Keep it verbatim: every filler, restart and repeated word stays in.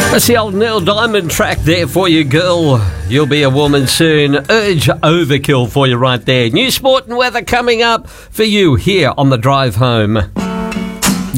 That's the old Neil Diamond track there for you, girl. You'll be a woman soon. Urge Overkill for you right there. New sport and weather coming up for you here on the drive home.